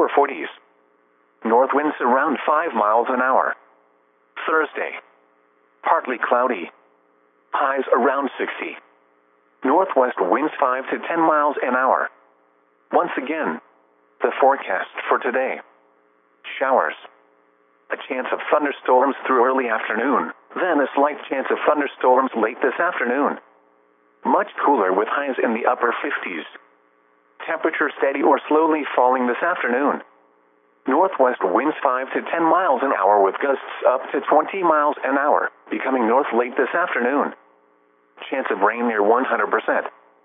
lower 40s. North winds around 5 miles an hour. Thursday, partly cloudy. Highs around 60. Northwest winds 5 to 10 miles an hour. Once again, the forecast for today. Showers. A chance of thunderstorms through early afternoon, then a slight chance of thunderstorms late this afternoon. Much cooler with highs in the upper 50s. Temperature steady or slowly falling this afternoon. Northwest winds 5 to 10 miles an hour with gusts up to 20 miles an hour, becoming north late this afternoon. Chance of rain near 100%.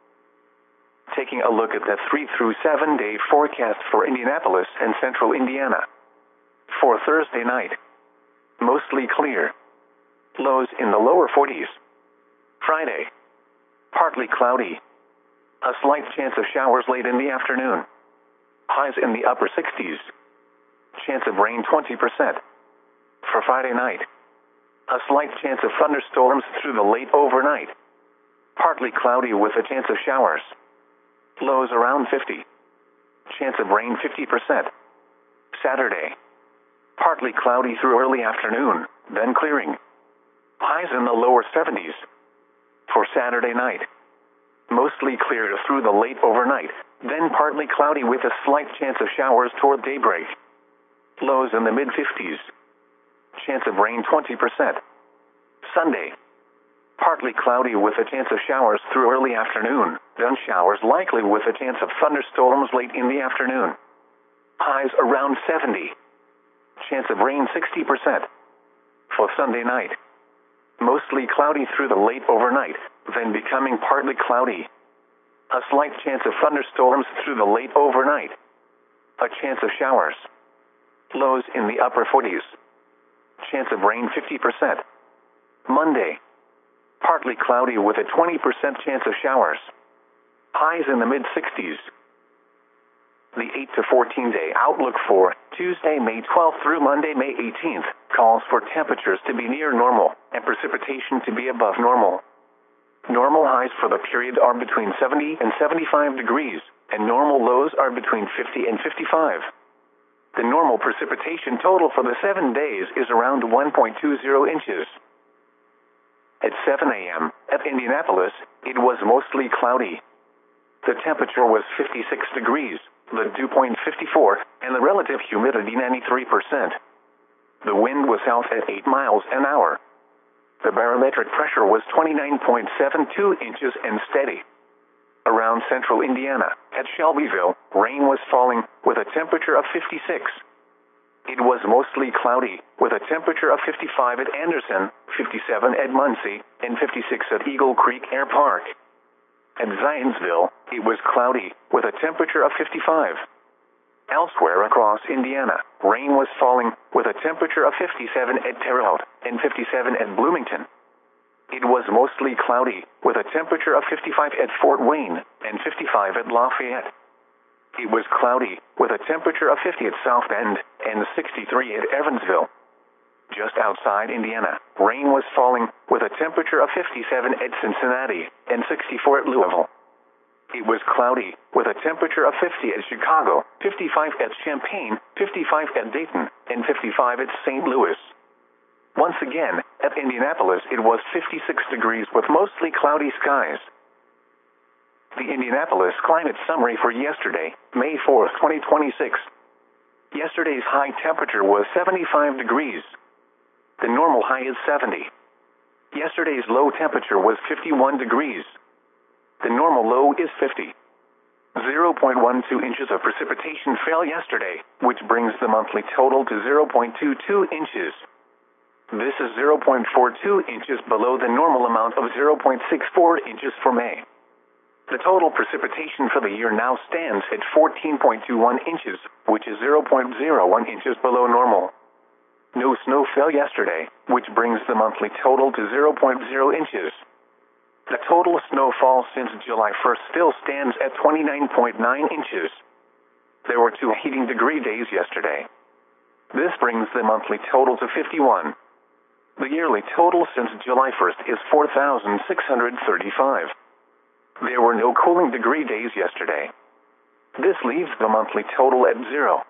Taking a look at the 3 through 7 day forecast for Indianapolis and central Indiana. For Thursday night, mostly clear. Lows in the lower 40s. Friday, partly cloudy. A slight chance of showers late in the afternoon. Highs in the upper 60s. Chance of rain 20%. For Friday night, a slight chance of thunderstorms through the late overnight. Partly cloudy with a chance of showers. Lows around 50. Chance of rain 50%. Saturday, partly cloudy through early afternoon, then clearing. Highs in the lower 70s. For Saturday night, mostly clear through the late overnight, then partly cloudy with a slight chance of showers toward daybreak. Lows in the mid-50s. Chance of rain 20%. Sunday, partly cloudy with a chance of showers through early afternoon, then showers likely with a chance of thunderstorms late in the afternoon. Highs around 70. Chance of rain 60%. For Sunday night, mostly cloudy through the late overnight, then becoming partly cloudy. A slight chance of thunderstorms through the late overnight. A chance of showers. Lows in the upper 40s. Chance of rain 50%. Monday, partly cloudy with a 20% chance of showers. Highs in the mid-60s. The 8 to 14 day outlook for Tuesday, May 12th through Monday, May 18th, calls for temperatures to be near normal and precipitation to be above normal. Normal highs for the period are between 70 and 75 degrees, and normal lows are between 50 and 55. The normal precipitation total for the 7 days is around 1.20 inches. At 7 a.m., at Indianapolis, it was mostly cloudy. The temperature was 56 degrees, the dew point 54, and the relative humidity 93%. The wind was south at 8 miles an hour. The barometric pressure was 29.72 inches and steady. Around central Indiana, at Shelbyville, rain was falling with a temperature of 56. It was mostly cloudy, with a temperature of 55 at Anderson, 57 at Muncie, and 56 at Eagle Creek Air Park. At Zionsville, it was cloudy, with a temperature of 55. Elsewhere across Indiana, rain was falling, with a temperature of 57 at Terre Haute, and 57 at Bloomington. It was mostly cloudy, with a temperature of 55 at Fort Wayne, and 55 at Lafayette. It was cloudy, with a temperature of 50 at South Bend, and 63 at Evansville. Just outside Indiana, rain was falling, with a temperature of 57 at Cincinnati, and 64 at Louisville. It was cloudy, with a temperature of 50 at Chicago, 55 at Champaign, 55 at Dayton, and 55 at St. Louis. Once again, at Indianapolis it was 56 degrees with mostly cloudy skies. The Indianapolis climate summary for yesterday, May 4th, 2026. Yesterday's high temperature was 75 degrees. The normal high is 70. Yesterday's low temperature was 51 degrees. The normal low is 50. 0.12 inches of precipitation fell yesterday, which brings the monthly total to 0.22 inches. This is 0.42 inches below the normal amount of 0.64 inches for May. The total precipitation for the year now stands at 14.21 inches, which is 0.01 inches below normal. No snow fell yesterday, which brings the monthly total to 0.0 inches. The total snowfall since July 1st still stands at 29.9 inches. There were 2 heating degree days yesterday. This brings the monthly total to 51. The yearly total since July 1st is 4,635. There were no cooling degree days yesterday. This leaves the monthly total at 0.